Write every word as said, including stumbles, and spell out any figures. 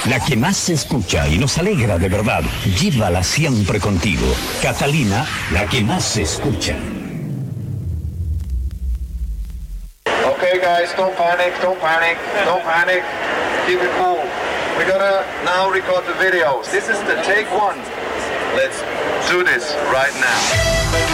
la que más se escucha y nos alegra de verdad. Llévala siempre contigo. Catalina, la que más se escucha. Okay, guys, don't panic, don't panic, don't panic. Keep it cool. We're gonna now record the videos. This is the take one. Let's do this right now.